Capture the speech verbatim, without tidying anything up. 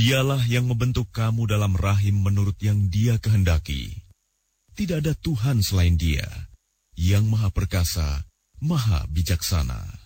Dialah yang membentuk kamu dalam rahim menurut yang Dia kehendaki. Tidak ada Tuhan selain Dia, yang Maha Perkasa, Maha Bijaksana.